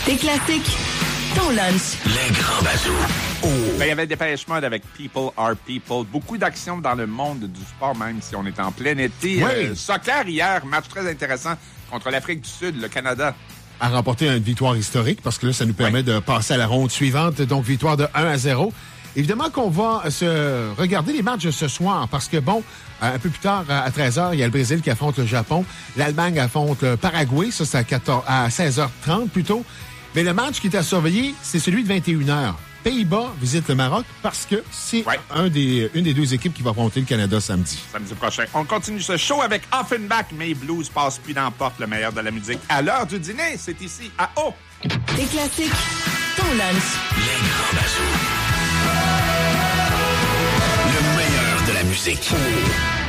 Tes classiques, ton lunch. Les grands bazous. Oh. Ben, il y avait Dépêche Mode avec People Are People. Beaucoup d'action dans le monde du sport, même si on est en plein été. Oui. Soccer hier, match très intéressant contre l'Afrique du Sud, le Canada. A remporté une victoire historique parce que là, ça nous permet de passer à la ronde suivante. Donc, victoire de 1-0. Évidemment qu'on va se regarder les matchs de ce soir parce que, bon, un peu plus tard, à 13h, il y a le Brésil qui affronte le Japon. L'Allemagne affronte le Paraguay. Ça, c'est à 16h30 plutôt. Mais le match qui est à surveiller, c'est celui de 21h. Pays-Bas visite le Maroc parce que c'est une des deux équipes qui va affronter le Canada samedi. Samedi prochain. On continue ce show avec Offenbach, mais Blues passe plus dans la porte, le meilleur de la musique. À l'heure du dîner, c'est ici à O. Tes classiques, ton lunch. Les grands bazous. Le meilleur de la musique.